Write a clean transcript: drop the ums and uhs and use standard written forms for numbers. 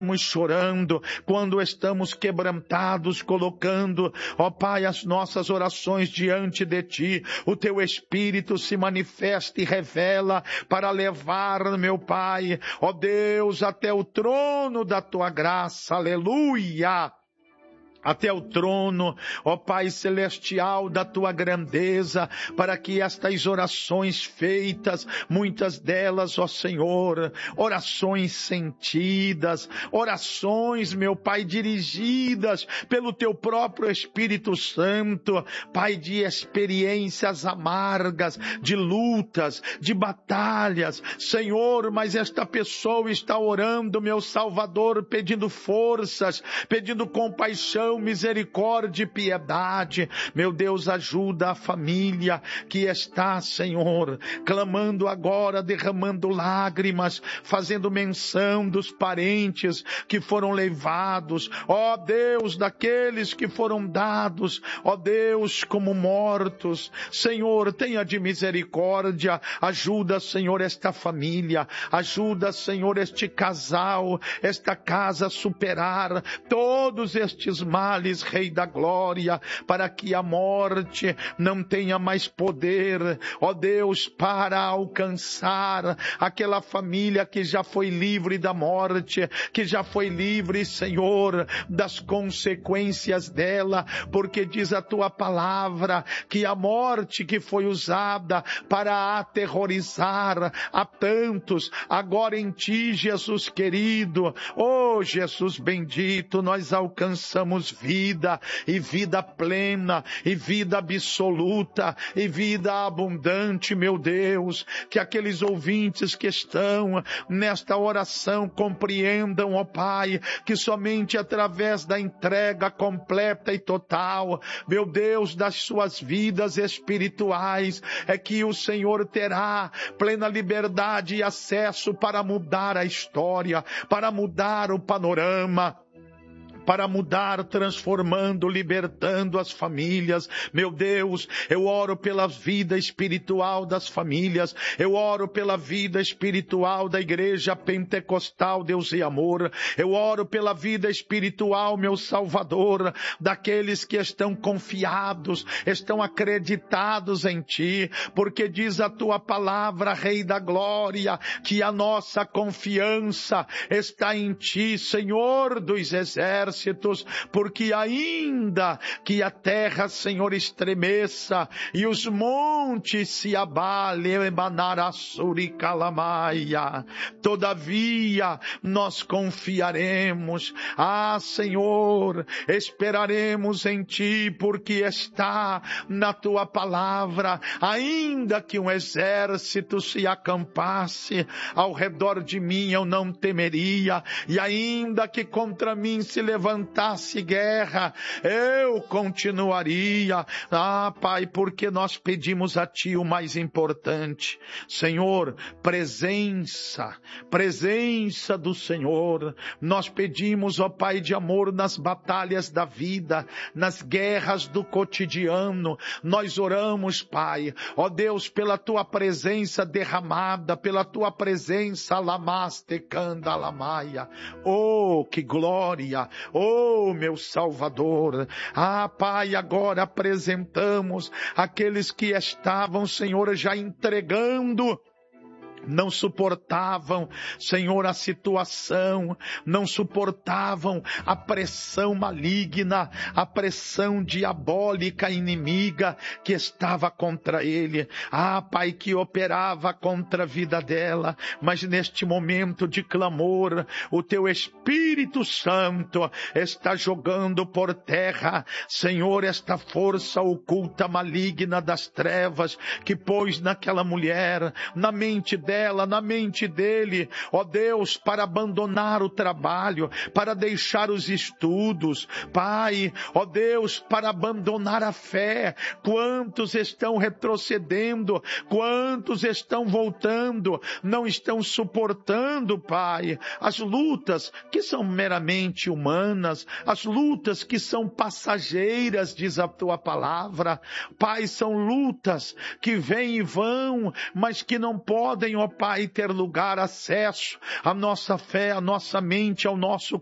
chorando, quando estamos quebrantados, colocando, ó Pai, as nossas orações diante de Ti, o Teu Espírito se manifesta e revela para levar, meu Pai, ó Deus, até o trono da Tua graça, aleluia! Até o trono, ó Pai celestial, da Tua grandeza, para que estas orações feitas, muitas delas, ó Senhor, orações sentidas, orações, meu Pai, dirigidas pelo Teu próprio Espírito Santo, Pai, de experiências amargas, de lutas, de batalhas, Senhor, mas esta pessoa está orando, meu Salvador, pedindo forças, pedindo compaixão, misericórdia e piedade. Meu Deus, ajuda a família que está, Senhor, clamando agora, derramando lágrimas, fazendo menção dos parentes que foram levados, ó Deus, daqueles que foram dados, ó Deus, como mortos. Senhor, tenha de misericórdia, ajuda, Senhor, esta família, ajuda, Senhor, este casal, esta casa a superar todos estes males, Rei da glória, para que a morte não tenha mais poder, ó Deus, para alcançar aquela família que já foi livre da morte, que já foi livre, Senhor, das consequências dela, porque diz a Tua palavra que a morte que foi usada para aterrorizar a tantos, agora em Ti, Jesus querido, oh Jesus bendito, nós alcançamos vida, e vida plena, e vida absoluta, e vida abundante, meu Deus, que aqueles ouvintes que estão nesta oração compreendam, ó Pai, que somente através da entrega completa e total, meu Deus, das suas vidas espirituais, é que o Senhor terá plena liberdade e acesso para mudar a história, para mudar o panorama, para mudar, transformando, libertando as famílias. Meu Deus, eu oro pela vida espiritual das famílias, eu oro pela vida espiritual da Igreja Pentecostal Deus e Amor, eu oro pela vida espiritual, meu Salvador, daqueles que estão confiados, estão acreditados em Ti, porque diz a Tua palavra, Rei da glória, que a nossa confiança está em Ti, Senhor dos exércitos, porque ainda que a terra, Senhor, estremeça e os montes se abalem, todavia nós confiaremos, Senhor, esperaremos em Ti, porque está na Tua palavra, ainda que um exército se acampasse ao redor de mim, eu não temeria, e ainda que contra mim se levantasse guerra, eu continuaria. Pai, porque nós pedimos a Ti o mais importante, Senhor, presença do Senhor. Nós pedimos, ó Pai de amor, nas batalhas da vida, nas guerras do cotidiano, nós oramos, Pai, ó Deus, pela Tua presença derramada, pela Tua presença, lamaste canda lamaia. Oh, que glória! Oh, meu Salvador, Pai, agora apresentamos aqueles que estavam, Senhor, já entregando, não suportavam, Senhor, a situação, não suportavam a pressão maligna, a pressão diabólica inimiga que estava contra ele, Pai, que operava contra a vida dela, mas neste momento de clamor, o Teu Espírito Santo está jogando por terra, Senhor, esta força oculta maligna das trevas que pôs naquela mulher, na mente dela, na mente dele, ó Deus, para abandonar o trabalho, para deixar os estudos, Pai, ó Deus, para abandonar a fé. Quantos estão retrocedendo, quantos estão voltando, não estão suportando, Pai, as lutas que são meramente humanas, as lutas que são passageiras, diz a Tua palavra, Pai, são lutas que vêm e vão, mas que não podem, ó Pai, ter lugar, acesso à nossa fé, à nossa mente, ao nosso